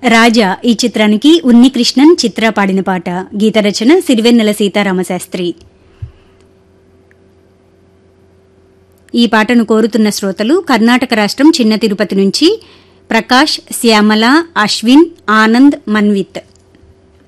రాజా ఈ చిత్రానికి ఉన్నికృష్ణన్ చిత్ర పాడిన పాట. గీత రచన సిరివెన్నెల సీతారామశాస్త్రి. ఈ పాటను కోరుతున్న శ్రోతలు కర్ణాటక రాష్ట్రం చిన్న తిరుపతి నుంచి ప్రకాష్, శ్యామల, అశ్విన్, ఆనంద్, మన్విత్.